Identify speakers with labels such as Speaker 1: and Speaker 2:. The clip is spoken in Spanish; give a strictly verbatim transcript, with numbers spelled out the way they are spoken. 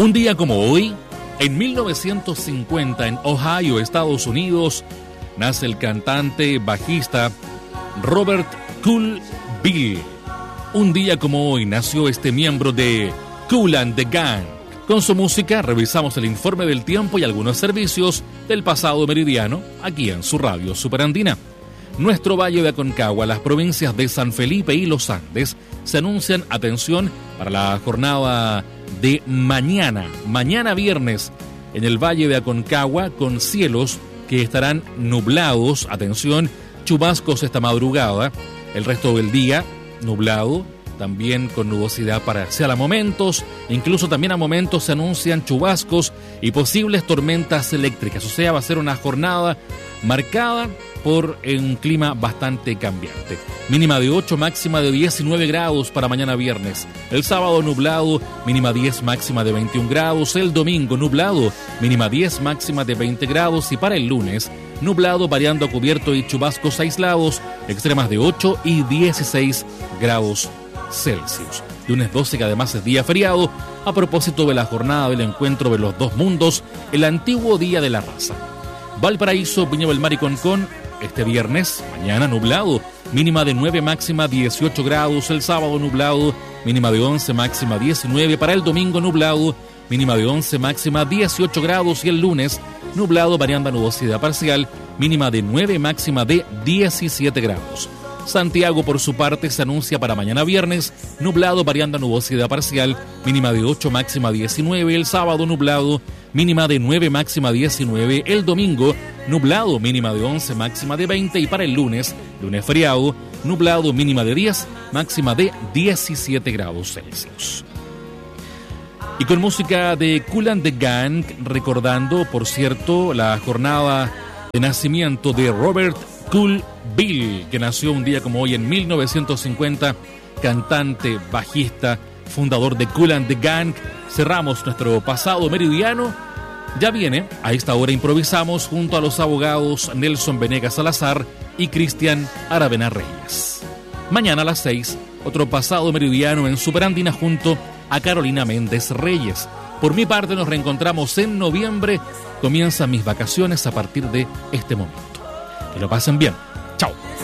Speaker 1: Un día como hoy, en mil novecientos cincuenta, en Ohio, Estados Unidos, nace el cantante bajista Robert Kool Bill. Un día como hoy nació este miembro de Kool and the Gang. Con su música revisamos el informe del tiempo y algunos servicios del pasado meridiano aquí en su radio Superandina. Nuestro Valle de Aconcagua, las provincias de San Felipe y Los Andes se anuncian, atención, para la jornada de mañana, mañana viernes, en el Valle de Aconcagua, con cielos que estarán nublados, atención, chubascos esta madrugada, el resto del día nublado, también con nubosidad parcial a momentos, incluso también a momentos se anuncian chubascos y posibles tormentas eléctricas, o sea, va a ser una jornada marcada por un clima bastante cambiante. Mínima de ocho, máxima de diecinueve grados para mañana viernes. El sábado nublado, mínima diez, máxima de veintiún grados. El domingo nublado, mínima diez, máxima de veinte grados. Y para el lunes, nublado variando a cubierto y chubascos aislados, extremas de ocho y dieciséis grados Celsius. Lunes doce, que además es día feriado, a propósito de la jornada del encuentro de los dos mundos, el antiguo Día de la Raza. Valparaíso, Viña del Mar y Concón, este viernes, mañana nublado, mínima de nueve, máxima dieciocho grados. El sábado nublado, mínima de once, máxima diecinueve. Para el domingo nublado, mínima de once, máxima dieciocho grados. Y el lunes nublado, variando a nubosidad parcial, mínima de nueve, máxima de diecisiete grados. Santiago, por su parte, se anuncia para mañana viernes, nublado, variando a nubosidad parcial, mínima de ocho, máxima diecinueve. El sábado nublado, mínima de nueve, máxima diecinueve. El domingo, nublado, mínima de once, máxima de veinte. Y para el lunes, lunes feriado, nublado, mínima de diez, máxima de diecisiete grados Celsius. Y con música de Kool and the Gang, recordando, por cierto, la jornada de nacimiento de Robert Kool Bill, que nació un día como hoy en mil novecientos cincuenta, cantante, bajista, fundador de Kool and the Gang. Cerramos nuestro pasado meridiano. Ya viene, a esta hora improvisamos junto a los abogados Nelson Venegas Salazar y Cristian Aravena Reyes. Mañana a las seis, otro pasado meridiano en Superandina junto a Carolina Méndez Reyes. Por mi parte nos reencontramos en noviembre. Comienzan mis vacaciones a partir de este momento. Que lo pasen bien. Chao.